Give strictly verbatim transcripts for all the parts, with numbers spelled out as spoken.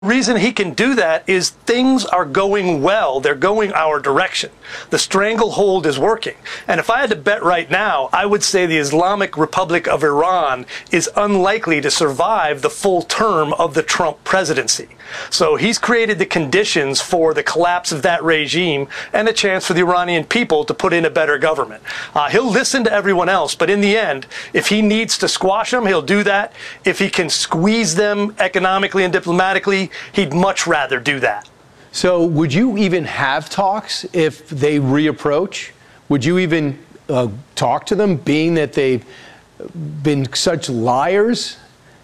reason he can do that is things are going well. They're going our direction. The stranglehold is working. And if I had to bet right now, I would say the Islamic Republic of Iran is unlikely to survive the full term of the Trump presidency. So he's created the conditions for the collapse of that regime and a chance for the Iranian people to put in a better government. Uh, he'll listen to everyone else, but in the end, if he needs to squash them, he'll do that. If he can squeeze them economically and diplomatically, he'd much rather do that. So would you even have talks if they reapproach? Would you even uh, talk to them, being that they've been such liars?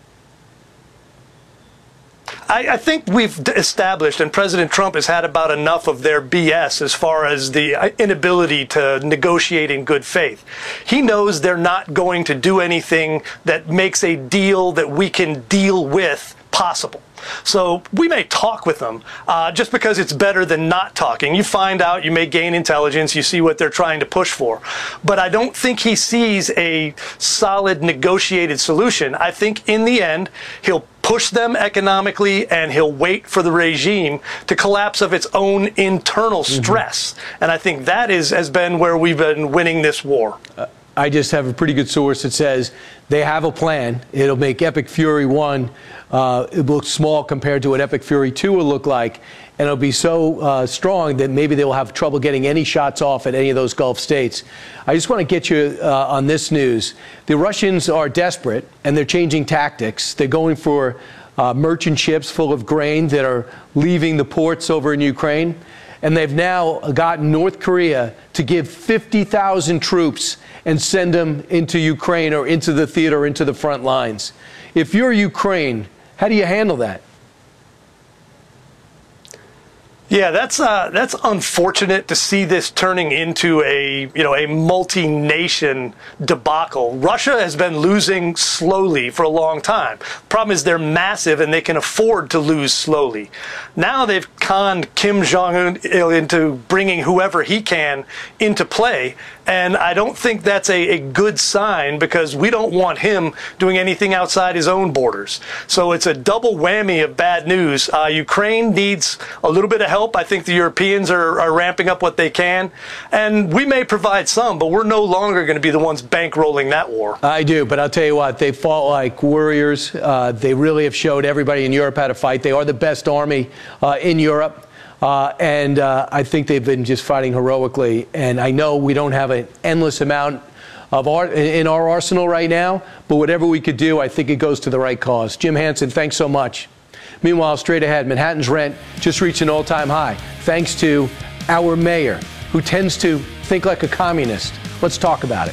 I, I think we've established, and President Trump has had about enough of their B S as far as the inability to negotiate in good faith. He knows they're not going to do anything that makes a deal that we can deal with possible. So we may talk with them uh, just because it's better than not talking. You find out, you may gain intelligence, you see what they're trying to push for. But I don't think he sees a solid negotiated solution. I think in the end, he'll push them economically and he'll wait for the regime to collapse of its own internal stress. Mm-hmm. And I think that is has been where we've been winning this war. Uh, I just have a pretty good source that says they have a plan. It'll make Epic Fury one uh, it looks small compared to what Epic Fury two will look like, and it'll be so uh, strong that maybe they will have trouble getting any shots off at any of those Gulf states. I just want to get you uh, on this news. The Russians are desperate, and they're changing tactics. They're going for uh, merchant ships full of grain that are leaving the ports over in Ukraine, and they've now gotten North Korea to give fifty thousand troops and send them into Ukraine or into the theater, or into the front lines. If you're Ukraine, how do you handle that? Yeah, that's uh, that's unfortunate to see this turning into a you know a multi-nation debacle. Russia has been losing slowly for a long time. Problem is they're massive and they can afford to lose slowly. Now they've conned Kim Jong-un into bringing whoever he can into play, and I don't think that's a, a good sign because we don't want him doing anything outside his own borders. So it's a double whammy of bad news. Uh, Ukraine needs a little bit of help. I think the Europeans are, are ramping up what they can, and we may provide some, but we're no longer going to be the ones bankrolling that war. I do, but I'll tell you what, they fought like warriors. Uh, they really have showed everybody in Europe how to fight. They are the best army uh, in Europe. Uh, and uh, I think they've been just fighting heroically. And I know we don't have an endless amount of art in our arsenal right now, but whatever we could do, I think it goes to the right cause. Jim Hansen, thanks so much. Meanwhile, straight ahead, Manhattan's rent just reached an all-time high, thanks to our mayor, who tends to think like a communist. Let's talk about it.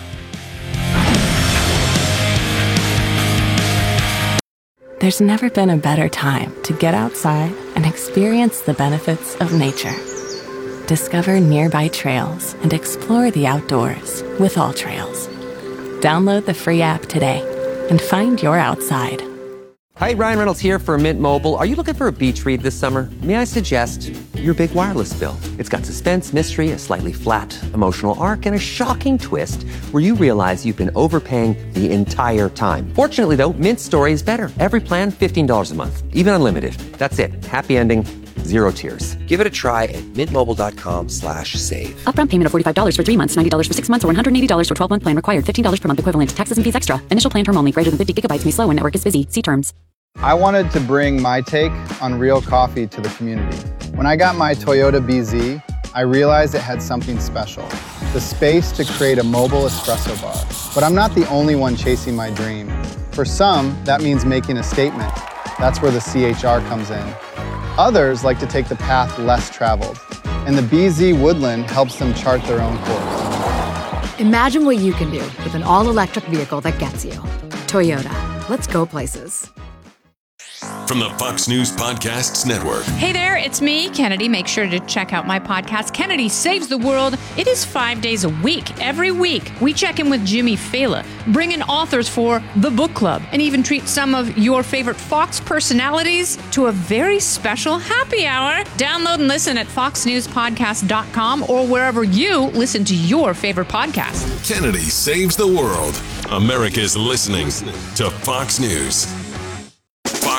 There's never been a better time to get outside and experience the benefits of nature. Discover nearby trails and explore the outdoors with All Trails. Download the free app today and find your outside. Hi, Ryan Reynolds here for Mint Mobile. Are you looking for a beach read this summer? May I suggest your big wireless bill? It's got suspense, mystery, a slightly flat, emotional arc, and a shocking twist where you realize you've been overpaying the entire time. Fortunately, though, Mint's story is better. Every plan, fifteen dollars a month, even unlimited. That's it. Happy ending, zero tears. Give it a try at mintmobile.com slash save. Upfront payment of forty-five dollars for three months, ninety dollars for six months, or one hundred eighty dollars for twelve-month plan required. fifteen dollars per month equivalent. Taxes and fees extra. Initial plan term only. Greater than fifty gigabytes may slow when network is busy. See terms. I wanted to bring my take on real coffee to the community. When I got my Toyota B Z, I realized it had something special, the space to create a mobile espresso bar. But I'm not the only one chasing my dream. For some, that means making a statement. That's where the C H R comes in. Others like to take the path less traveled, and the B Z Woodland helps them chart their own course. Imagine what you can do with an all-electric vehicle that gets you. Toyota, let's go places. From the Fox News Podcasts Network. Hey there, it's me, Kennedy. Make sure to check out my podcast, Kennedy Saves the World. It is five days a week. Every week, we check in with Jimmy Fallon, bring in authors for the book club, and even treat some of your favorite Fox personalities to a very special happy hour. Download and listen at fox news podcast dot com or wherever you listen to your favorite podcast. Kennedy Saves the World. America's listening to Fox News. Fox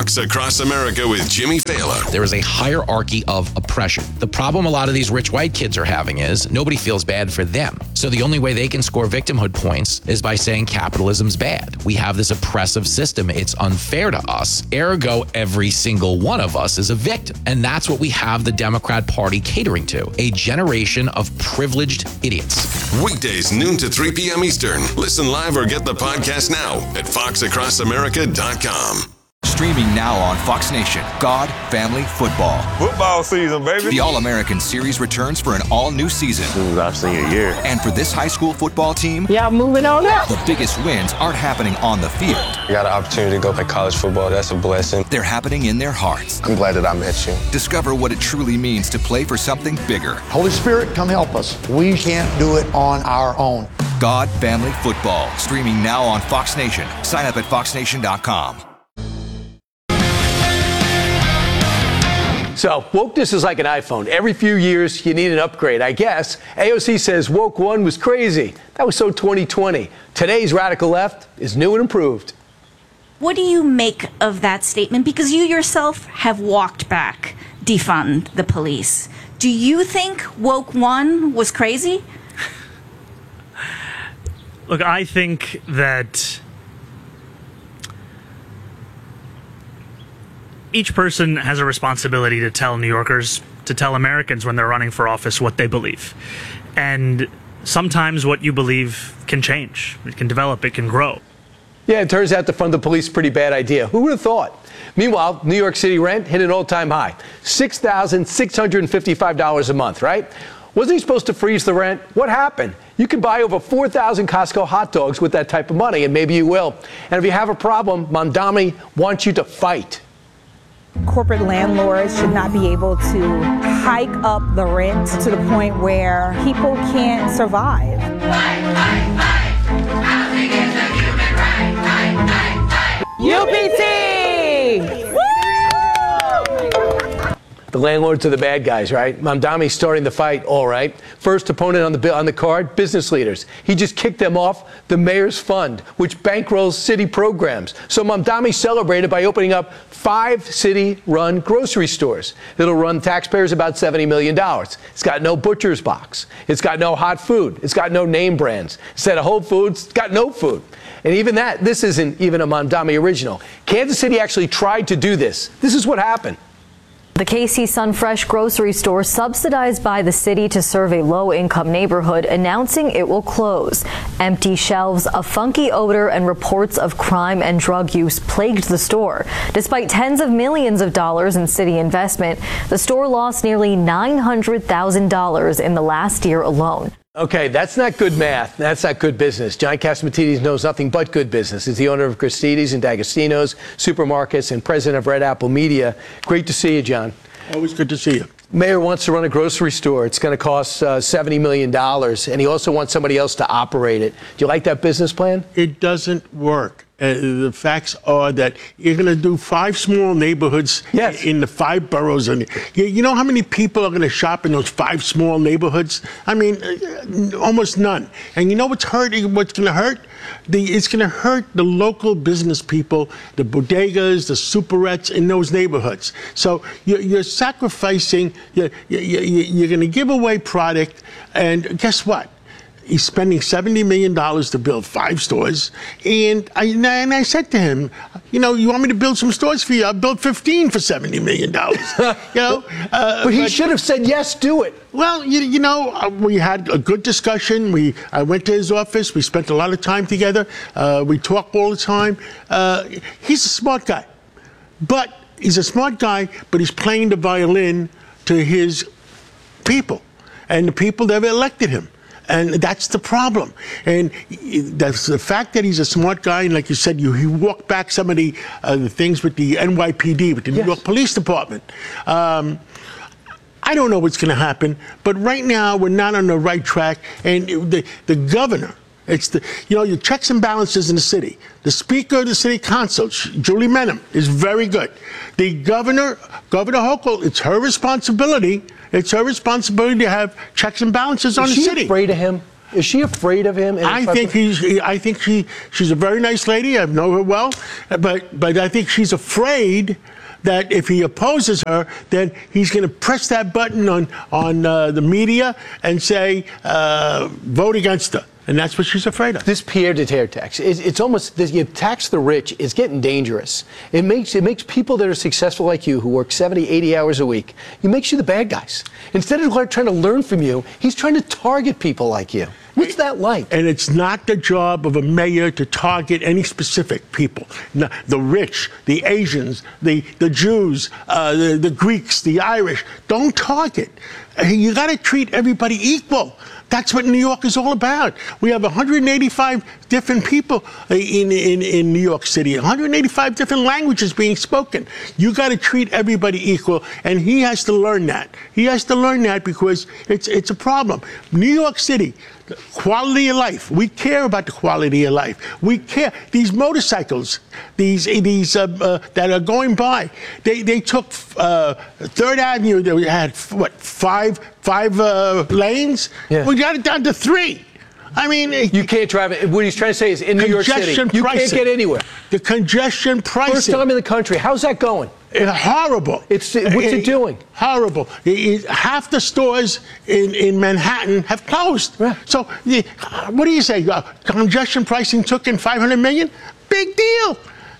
Fox Across America with Jimmy Fallon. There is a hierarchy of oppression. The problem a lot of these rich white kids are having is nobody feels bad for them. So the only way they can score victimhood points is by saying capitalism's bad. We have this oppressive system. It's unfair to us. Ergo, every single one of us is a victim. And that's what we have the Democrat Party catering to, a generation of privileged idiots. Weekdays, noon to three p.m. Eastern. Listen live or get the podcast now at fox across america dot com. Streaming now on Fox Nation, God, Family, Football. Football season, baby. The All-American Series returns for an all-new season. This is our senior year. And for this high school football team, yeah, moving on up. The biggest wins aren't happening on the field. I got an opportunity to go play college football. That's a blessing. They're happening in their hearts. I'm glad that I met you. Discover what it truly means to play for something bigger. Holy Spirit, come help us. We can't do it on our own. God, Family, Football. Streaming now on Fox Nation. Sign up at fox nation dot com. So, wokeness is like an iPhone. Every few years, you need an upgrade, I guess. A O C says woke one was crazy. That was so twenty twenty. Today's radical left is new and improved. What do you make of that statement? Because you yourself have walked back, defund the police. Do you think woke one was crazy? Look, I think that each person has a responsibility to tell New Yorkers, to tell Americans when they're running for office what they believe. And sometimes what you believe can change. It can develop. It can grow. Yeah, it turns out to fund the police, pretty bad idea. Who would have thought? Meanwhile, New York City rent hit an all-time high, six thousand six hundred fifty-five dollars a month, right? Wasn't he supposed to freeze the rent? What happened? You can buy over four thousand Costco hot dogs with that type of money, and maybe you will. And if you have a problem, Mamdani wants you to fight. Corporate landlords should not be able to hike up the rent to the point where people can't survive. Fight, fight, fight. Housing is a human right. Fight, fight, fight. U P C! Woo! The landlords are the bad guys, right? Mamdani's starting the fight, all right. First opponent on the bill on the card, business leaders. He just kicked them off the mayor's fund, which bankrolls city programs. So Mamdani celebrated by opening up five city-run grocery stores. It'll run taxpayers about seventy million dollars. It's got no butcher's box. It's got no hot food. It's got no name brands. Instead of Whole Foods, it's got no food. And even that, this isn't even a Mamdani original. Kansas City actually tried to do this. This is what happened. The K C Sunfresh grocery store, subsidized by the city to serve a low-income neighborhood, announcing it will close. Empty shelves, a funky odor, and reports of crime and drug use plagued the store. Despite tens of millions of dollars in city investment, the store lost nearly nine hundred thousand dollars in the last year alone. Okay, that's not good math. That's not good business. John Catsimatidis knows nothing but good business. He's the owner of Gristedes and D'Agostino's Supermarkets and president of Red Apple Media. Great to see you, John. Always good to see you. Mayor wants to run a grocery store. It's going to cost uh, seventy million dollars, and he also wants somebody else to operate it. Do you like that business plan? It doesn't work. Uh, the facts are that you're going to do five small neighborhoods yes. in the five boroughs. And you, you know how many people are going to shop in those five small neighborhoods? I mean, uh, almost none. And you know what's hurting? What's going to hurt? The, it's going to hurt the local business people, the bodegas, the superettes in those neighborhoods. So you're, you're sacrificing, you're, you're, you're going to give away product, and guess what? He's spending seventy million dollars to build five stores. And I, and I said to him, you know, you want me to build some stores for you? I'll build fifteen for seventy million dollars. You know? Uh, but he but, should have said, yes, do it. Well, you, you know, uh, we had a good discussion. We I went to his office. We spent a lot of time together. Uh, we talk all the time. Uh, he's a smart guy. But he's a smart guy, but he's playing the violin to his people and the people that have elected him. And that's the problem. And that's the fact that he's a smart guy, and like you said, you, he walked back some of the, uh, the things with the N Y P D, with the yes. New York Police Department. Um, I don't know what's going to happen, but right now we're not on the right track. And the, the governor, it's the, you know, your checks and balances in the city. The Speaker of the City Council, Julie Menem, is very good. The governor, Governor Hochul, it's her responsibility. It's her responsibility to have checks and balances on the city. Is she afraid of him? Is she afraid of him? I think he's. I think she. She's a very nice lady. I know her well, but but I think she's afraid that if he opposes her, then he's going to press that button on on uh, the media and say uh, vote against her. And that's what she's afraid of. This Pierre de Terre tax, it's, it's almost, this, you tax the rich, it's getting dangerous. It makes it makes people that are successful like you, who work seventy, eighty hours a week, it makes you the bad guys. Instead of trying to learn from you, he's trying to target people like you. What's that like? And it's not the job of a mayor to target any specific people. No, the rich, the Asians, the, the Jews, uh, the, the Greeks, the Irish. Don't target. You got to treat everybody equal. That's what New York is all about. We have one hundred eighty-five different people in, in, in New York City, one hundred eighty-five different languages being spoken. You got to treat everybody equal, and he has to learn that. He has to learn that because it's, it's a problem. New York City, quality of life. We care about the quality of life. We care. These motorcycles, these these uh, uh, that are going by, they they took uh, Third Avenue. They had what five five uh, lanes. Yeah. We got it down to three. I mean, you can't drive it. What he's trying to say is, in New York City, you can't get anywhere. The congestion pricing. First time in the country. How's that going? It's horrible. It's what's it, it doing? Horrible. It, it, half the stores in, in Manhattan have closed. Yeah. So, what do you say? Uh, congestion pricing took in five hundred million? Big deal.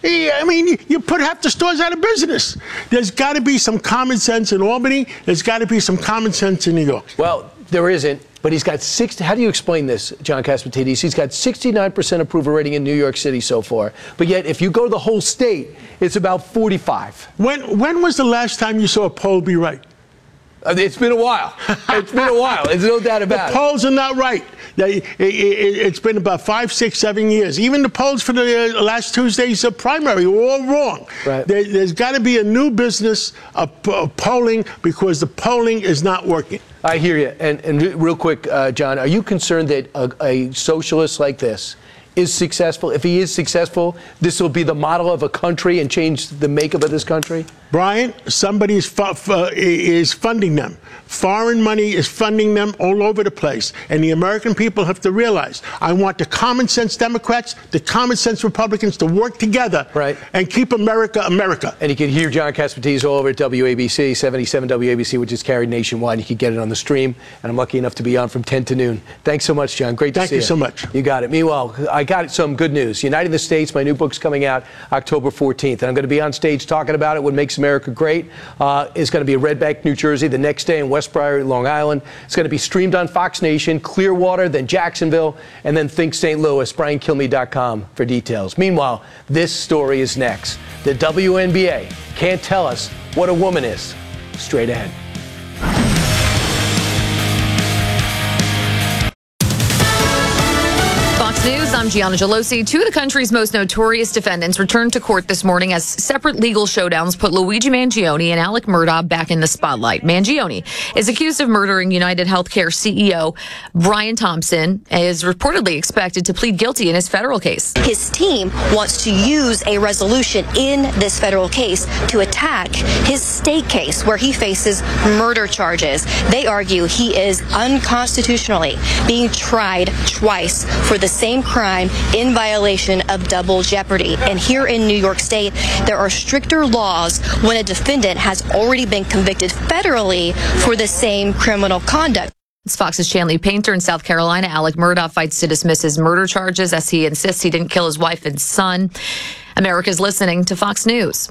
I mean, you put half the stores out of business. There's got to be some common sense in Albany. There's got to be some common sense in New York. Well, there isn't. But he's got sixty. How do you explain this, John Catsimatidis? He's got sixty-nine percent approval rating in New York City so far. But yet, if you go to the whole state, it's about forty-five. When when was the last time you saw a poll be right? Uh, it's been a while. It's been a while. There's no doubt about it. The polls are not right. They, it, it, it's been about five, six, seven years. Even the polls for the uh, last Tuesday's uh, primary were all wrong. Right. There, there's got to be a new business of, of polling because the polling is not working. I hear you. And, and real quick, uh, John, are you concerned that a, a socialist like this is successful? If he is successful, this will be the model of a country and change the makeup of this country? Brian, somebody is, fu- uh, is funding them. Foreign money is funding them all over the place. And the American people have to realize, I want the common sense Democrats, the common sense Republicans to work together right. and keep America, America. And you can hear John Catsimatidis all over at W A B C, seventy-seven W A B C, which is carried nationwide. You can get it on the stream. And I'm lucky enough to be on from ten to noon. Thanks so much, John. Great to Thank see you. Thank you so much. You got it. Meanwhile, I got some good news. Uniting the States, my new book's coming out October fourteenth. And I'm going to be on stage talking about it, What Makes America Great. Uh, it's going to be in Red Bank, New Jersey, the next day in West Priory, Long Island. It's going to be streamed on Fox Nation, Clearwater, then Jacksonville, and then Think Saint Louis. Brian Kilmeade dot com for details. Meanwhile, this story is next. The W N B A can't tell us what a woman is. Straight ahead. News, I'm Gianna Gelosi. Two of the country's most notorious defendants returned to court this morning as separate legal showdowns put Luigi Mangione and Alec Murdaugh back in the spotlight. Mangione is accused of murdering United Healthcare C E O Brian Thompson and is reportedly expected to plead guilty in his federal case. His team wants to use a resolution in this federal case to attack his state case where he faces murder charges. They argue he is unconstitutionally being tried twice for the same crime in violation of double jeopardy. And here in New York State, there are stricter laws when a defendant has already been convicted federally for the same criminal conduct. It's Fox's Chanley Painter in South Carolina. Alec Murdaugh fights to dismiss his murder charges as he insists he didn't kill his wife and son. America's listening to Fox News.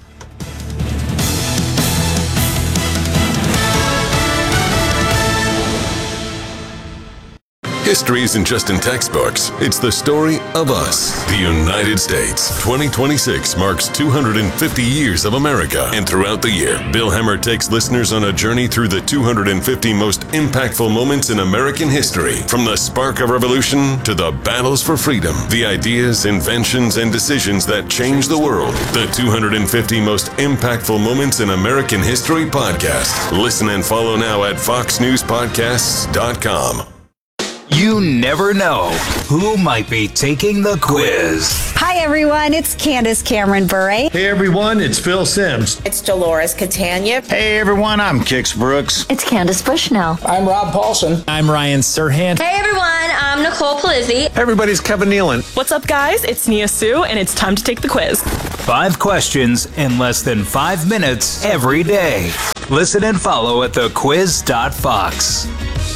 History isn't just in textbooks. It's the story of us, the United States. twenty twenty-six marks two hundred fifty years of America. And throughout the year, Bill Hemmer takes listeners on a journey through the two hundred fifty most impactful moments in American history. From the spark of revolution to the battles for freedom, the ideas, inventions, and decisions that changed the world. The two hundred fifty most impactful moments in American history podcast. Listen and follow now at fox news podcasts dot com. You never know who might be taking the quiz. Hi, everyone. It's Candace Cameron Bure. Hey, everyone. It's Phil Sims. It's Dolores Catania. Hey, everyone. I'm Kix Brooks. It's Candace Bushnell. I'm Rob Paulson. I'm Ryan Serhant. Hey, everyone. I'm I'm Nicole Palizzi. Everybody's Kevin Nealon. What's up, guys? It's Nia Sue, and it's time to take the quiz. Five questions in less than five minutes every day. Listen and follow at the quiz dot fox.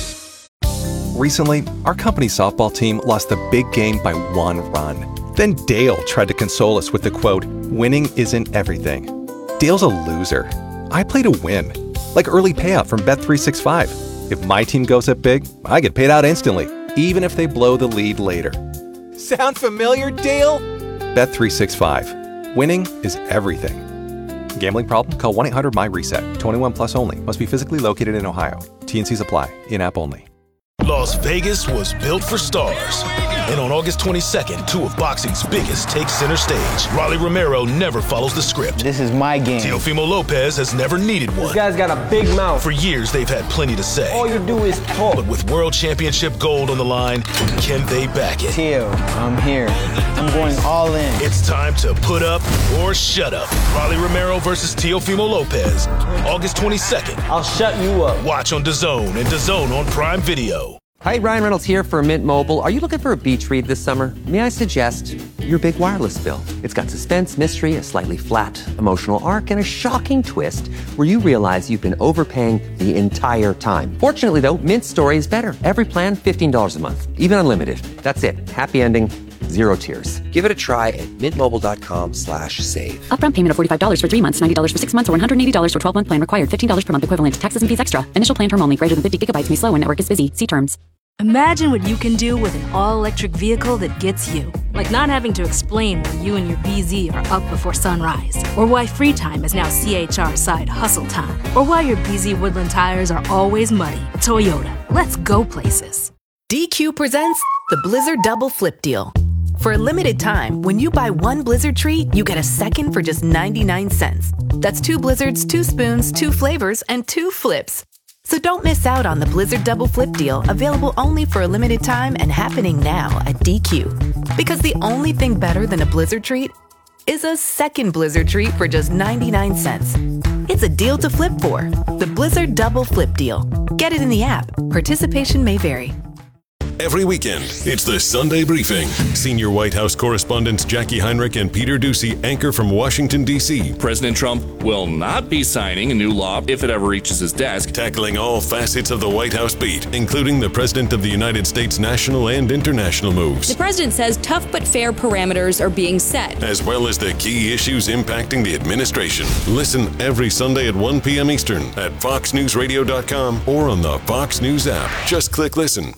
Recently, our company softball team lost the big game by one run. Then Dale tried to console us with the quote, "Winning isn't everything." Dale's a loser. I play to win. Like early payout from Bet three sixty-five. If my team goes up big, I get paid out instantly, even if they blow the lead later. Sound familiar, Dale? Bet three sixty-five. Winning is everything. Gambling problem? Call one eight hundred M Y reset. twenty-one plus only. Must be physically located in Ohio. T N Cs apply. In-app only. Las Vegas was built for stars. And on August twenty-second, two of boxing's biggest take center stage. Rolly Romero never follows the script. This is my game. Teofimo Lopez has never needed one. This guy's got a big mouth. For years, they've had plenty to say. All you do is talk. But with World Championship gold on the line, can they back it? Teo, I'm here. I'm going all in. It's time to put up or shut up. Rolly Romero versus Teofimo Lopez. August twenty-second. I'll shut you up. Watch on DAZN and DAZN on Prime Video. Hi, Ryan Reynolds here for Mint Mobile. Are you looking for a beach read this summer? May I suggest your big wireless bill? It's got suspense, mystery, a slightly flat emotional arc, and a shocking twist where you realize you've been overpaying the entire time. Fortunately, though, Mint's story is better. Every plan, fifteen dollars a month, even unlimited. That's it. Happy ending, zero tears. Give it a try at mintmobile.com slash save. Upfront payment of forty-five dollars for three months, ninety dollars for six months, or one hundred eighty dollars for twelve-month plan required. fifteen dollars per month equivalent. Taxes and fees extra. Initial plan term only. Greater than fifty gigabytes may slow when network is busy. See terms. Imagine what you can do with an all-electric vehicle that gets you. Like not having to explain why you and your B Z are up before sunrise. Or why free time is now C H R side hustle time. Or why your B Z Woodland tires are always muddy. Toyota. Let's go places. D Q presents the Blizzard Double Flip Deal. For a limited time, when you buy one Blizzard treat, you get a second for just ninety-nine cents. That's two Blizzards, two spoons, two flavors, and two flips. So don't miss out on the Blizzard Double Flip Deal, available only for a limited time and happening now at D Q. Because the only thing better than a Blizzard treat is a second Blizzard treat for just ninety-nine cents. It's a deal to flip for. The Blizzard Double Flip Deal. Get it in the app. Participation may vary. Every weekend, it's the Sunday Briefing. Senior White House correspondents Jackie Heinrich and Peter Doocy anchor from Washington, D C President Trump will not be signing a new law if it ever reaches his desk. Tackling all facets of the White House beat, including the President of the United States national and international moves. The president says tough but fair parameters are being set, as well as the key issues impacting the administration. Listen every Sunday at one p.m. Eastern at fox news radio dot com or on the Fox News app. Just click listen.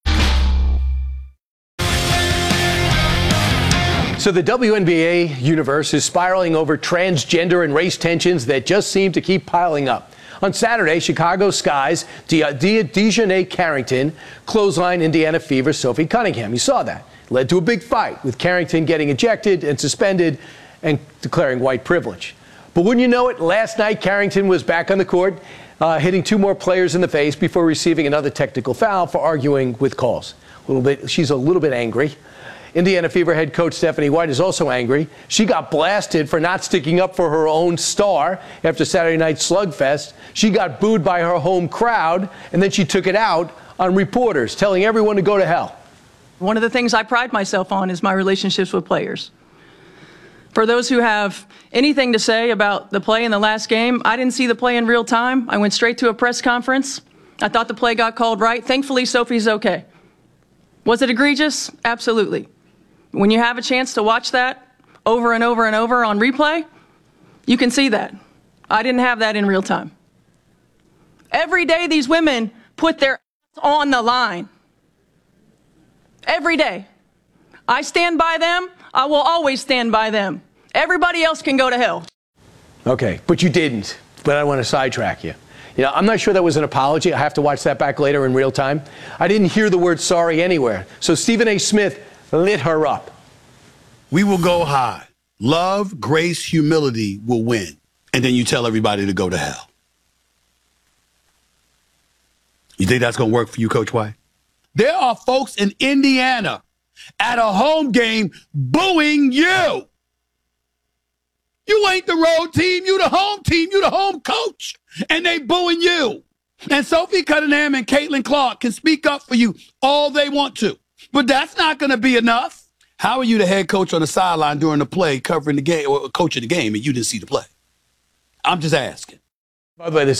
So the W N B A universe is spiraling over transgender and race tensions that just seem to keep piling up. On Saturday, Chicago Sky's De- De- Dejanay Carrington clothesline Indiana Fever's Sophie Cunningham. You saw that. Led to a big fight, with Carrington getting ejected and suspended and declaring white privilege. But wouldn't you know it, last night Carrington was back on the court, uh, hitting two more players in the face before receiving another technical foul for arguing with calls. A little bit, she's a little bit angry. Indiana Fever head coach Stephanie White is also angry. She got blasted for not sticking up for her own star after Saturday night's slugfest. She got booed by her home crowd, and then she took it out on reporters, telling everyone to go to hell. One of the things I pride myself on is my relationships with players. For those who have anything to say about the play in the last game, I didn't see the play in real time. I went straight to a press conference. I thought the play got called right. Thankfully, Sophie's okay. Was it egregious? Absolutely. When you have a chance to watch that over and over and over on replay, you can see that. I didn't have that in real time. Every day these women put their ass on the line. Every day. I stand by them. I will always stand by them. Everybody else can go to hell. Okay, but you didn't. But I want to sidetrack you. You know, I'm not sure that was an apology. I have to watch that back later in real time. I didn't hear the word sorry anywhere. So Stephen A. Smith lit her up. We will go high. Love, grace, humility will win. And then you tell everybody to go to hell. You think that's going to work for you, Coach White? There are folks in Indiana at a home game booing you. You ain't the road team. You the home team. You the home coach. And they booing you. And Sophie Cunningham and Caitlin Clark can speak up for you all they want to. But that's not going to be enough. How are you the head coach on the sideline during the play, covering the game, or coaching the game, and you didn't see the play? I'm just asking. By the way, this